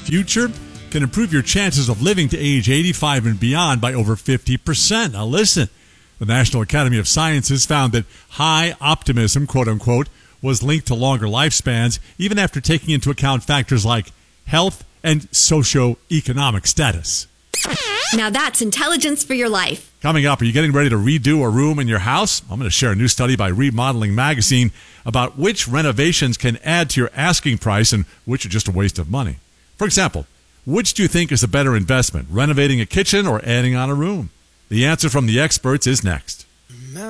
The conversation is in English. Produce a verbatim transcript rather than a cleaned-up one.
future can improve your chances of living to age eighty-five and beyond by over fifty percent. Now listen, the National Academy of Sciences found that high optimism, quote unquote, was linked to longer lifespans, even after taking into account factors like health and socioeconomic status. Now that's intelligence for your life. Coming up, are you getting ready to redo a room in your house? I'm going to share a new study by Remodeling Magazine about which renovations can add to your asking price and which are just a waste of money. For example, which do you think is a better investment, renovating a kitchen or adding on a room? The answer from the experts is next.